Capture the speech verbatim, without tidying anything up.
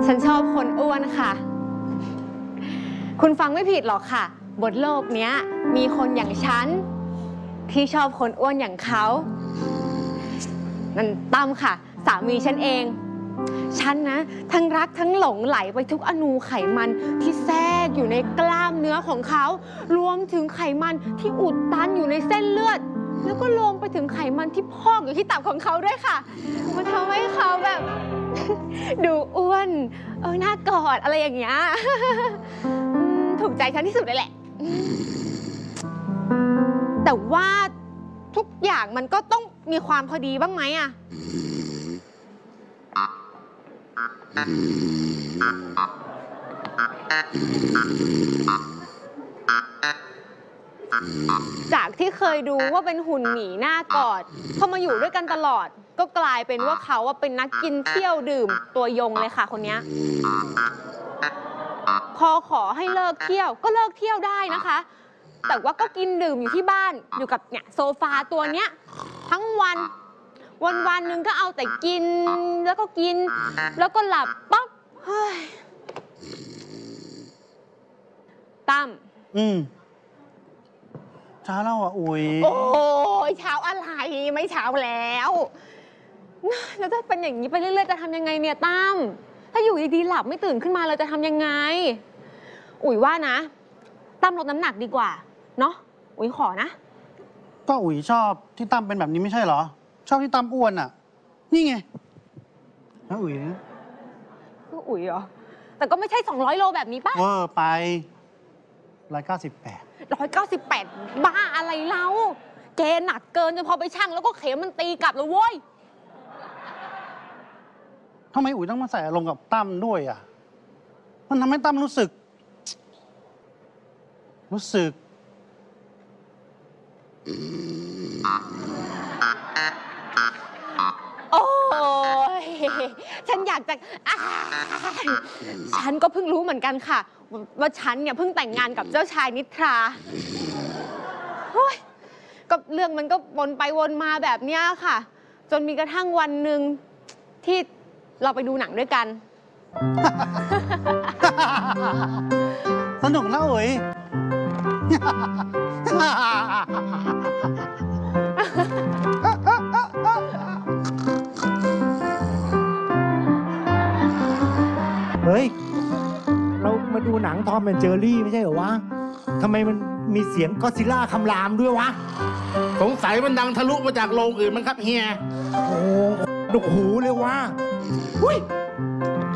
ฉันชอบคนอ้วนค่ะคุณฟังไม่ผิดหรอกค่ะบนโลกเนี้ยมีคนอย่างฉันที่ชอบคนอ้วนอย่างเขานั่นตั้มค่ะสามีฉันเองฉันนะทั้งรักทั้งหลงไหลไปทุกอนูไขมันที่แทรกอยู่ในกล้ามเนื้อของเขารวมถึงไขมันที่อุดตันอยู่ในเส้นเลือดแล้วก็รวมไปถึงไขมันที่พอกอยู่ที่ตับของเขาด้วยค่ะมันทำให้เขาแบบดูอ้วนเออน่ากอดอะไรอย่างเงี้ยถูกใจฉันที่สุดเลยแหละแต่ว่าทุกอย่างมันก็ต้องมีความพอดีบ้างไหมอะจากที่เคยดูว่าเป็นหุ่นหมีหน้ากอดพอมาอยู่ด้วยกันตลอดก็กลายเป็นว่าเขาว่าเป็นนักกินเที่ยวดื่มตัวยงเลยค่ะคนนี้พอขอให้เลิกเที่ยวก็เลิกเที่ยวได้นะคะแต่ว่าก็กินดื่มอยู่ที่บ้านอยู่กับเนี่ยโซฟาตัวเนี้ยทั้งวันวันวันหนึ่งก็เอาแต่กินแล้วก็กินแล้วก็หลับปั๊บเฮ้ยตั้มอืมเช้าแล้วอ่ะอุ๋ยโอ้ยเช้าอะไรไม่เช้าแล้วแล้วถ้าเป็นอย่างนี้ไปเรื่อยๆจะทำยังไงเนี่ยตั้มถ้าอยู่ดีๆหลับไม่ตื่นขึ้นมาเลยจะทำยังไงอุ๋ยว่านะตั้มลดน้ำหนักดีกว่าเนาะอุ๋ยขอนะก็อุ๋ยชอบที่ตั้มเป็นแบบนี้ไม่ใช่เหรอชอบที่ตั้มอ้วนอ่ะนี่ไงแล้วอุ๋ยก็อุ๋ยเหรอแต่ก็ไม่ใช่สองร้อยโลแบบนี้ป่ะเวอร์ไปร้อยเก้าสิบแปดร้อยเก้าสิบแปดบ้าอะไรเล่าเกหนักเกินจนพอไปชั่งแล้วก็เข็มมันตีกลับเลยเว้ยทำไมอุ๋ยต้องมาใส่อารมณ์กับตั้มด้วยอ่ะมันทำให้ตั้มรู้สึกรู้สึกโอ้ยฉันอยากจะฉันก็เพิ่งรู้เหมือนกันค่ะว่าฉันเนี่ยเพิ่งแต่งงานกับเจ้าชายนิทราโอ้ยก็เรื่องมันก็วนไปวนมาแบบเนี้ยค่ะจนมีกระทั่งวันหนึ่งที่เราไปดูหนังด้วยกันสนุกนะอุ๋ยเฮ้ยเรามาดูหนังทอมแอนด์เจอรี่ไม่ใช่เหรอวะทำไมมันมีเสียงก็อดซิลล่าคำรามด้วยวะสงสัยมันดังทะลุมาจากโรงอื่นมั้งครับเฮียโอ้ดุกหูเลยวะอุ้ย